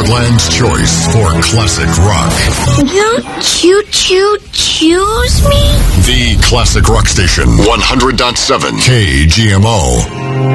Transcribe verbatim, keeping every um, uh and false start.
Heartland's choice for classic rock. Don't you choo choose me? The Classic Rock Station, one hundred point seven K G M O.